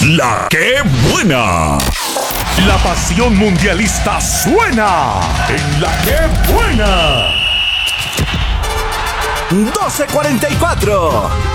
La que buena. La pasión mundialista suena en La que buena. 12:44.